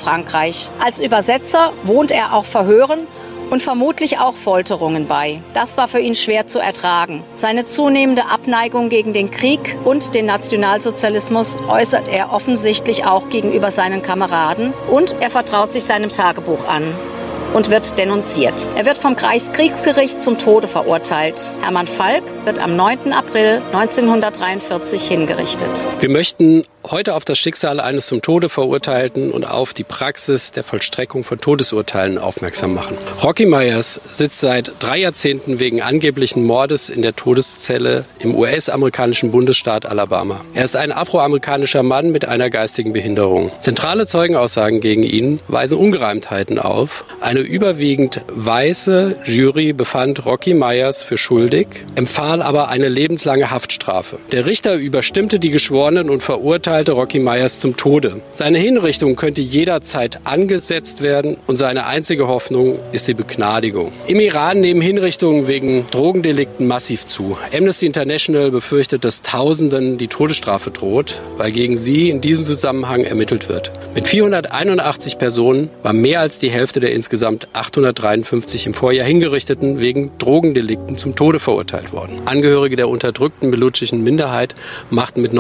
Frankreich. Als Übersetzer wohnt er auch Verhören und vermutlich auch Folterungen bei. Das war für ihn schwer zu ertragen. Seine zunehmende Abneigung gegen den Krieg und den Nationalsozialismus äußert er offensichtlich auch gegenüber seinen Kameraden und er vertraut sich seinem Tagebuch an und wird denunziert. Er wird vom Reichskriegsgericht zum Tode verurteilt. Hermann Falk wird am 9. April 1943 hingerichtet. Wir möchten heute auf das Schicksal eines zum Tode Verurteilten und auf die Praxis der Vollstreckung von Todesurteilen aufmerksam machen. Rocky Myers sitzt seit 3 Jahrzehnten wegen angeblichen Mordes in der Todeszelle im US-amerikanischen Bundesstaat Alabama. Er ist ein afroamerikanischer Mann mit einer geistigen Behinderung. Zentrale Zeugenaussagen gegen ihn weisen Ungereimtheiten auf. Eine überwiegend weiße Jury befand Rocky Myers für schuldig, empfahl aber eine lebenslange Haftstrafe. Der Richter überstimmte die Geschworenen und verurteilte Rocky Myers zum Tode. Seine Hinrichtung könnte jederzeit angesetzt werden und seine einzige Hoffnung ist die Begnadigung. Im Iran nehmen Hinrichtungen wegen Drogendelikten massiv zu. Amnesty International befürchtet, dass Tausenden die Todesstrafe droht, weil gegen sie in diesem Zusammenhang ermittelt wird. Mit 481 Personen war mehr als die Hälfte der insgesamt 853 im Vorjahr Hingerichteten wegen Drogendelikten zum Tode verurteilt worden. Angehörige der unterdrückten belutschischen Minderheit machten mit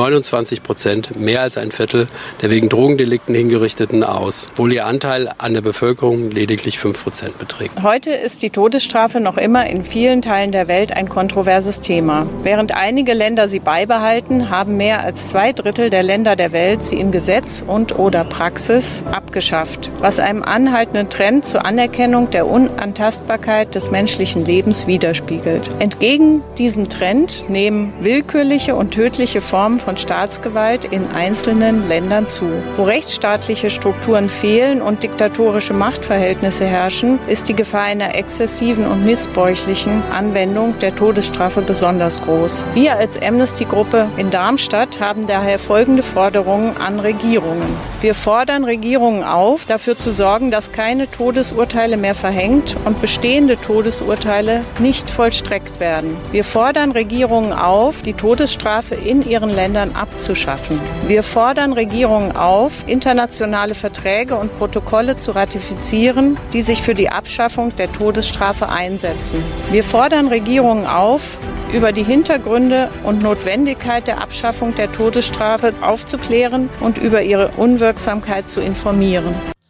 29% mehr als ein Viertel der wegen Drogendelikten Hingerichteten aus, obwohl ihr Anteil an der Bevölkerung lediglich 5% beträgt. Heute ist die Todesstrafe noch immer in vielen Teilen der Welt ein kontroverses Thema. Während einige Länder sie beibehalten, haben mehr als 2/3 der Länder der Welt sie in Gesetz und/oder Praxis abgeschafft, was einem anhaltenden Trend zur Anerkennung der Unantastbarkeit des menschlichen Lebens widerspiegelt. Entgegen diesem Trend nehmen willkürliche und tödliche Formen von Staatsgewalt in einzelnen Ländern zu. Wo rechtsstaatliche Strukturen fehlen und diktatorische Machtverhältnisse herrschen, ist die Gefahr einer exzessiven und missbräuchlichen Anwendung der Todesstrafe besonders groß. Wir als Amnesty-Gruppe in Darmstadt haben daher folgende Forderungen an Regierungen. Wir fordern Regierungen auf, dafür zu sorgen, dass keine Todesurteile mehr verhängt und bestehende Todesurteile nicht vollstreckt werden. Wir fordern Regierungen auf, die Todesstrafe in ihren Ländern abzuschaffen. Wir fordern Regierungen auf, internationale Verträge und Protokolle zu ratifizieren, die sich für die Abschaffung der Todesstrafe einsetzen. Wir fordern Regierungen auf, über die Hintergründe und Notwendigkeit der Abschaffung der Todesstrafe aufzuklären und über ihre Unwirksamkeit zu informieren.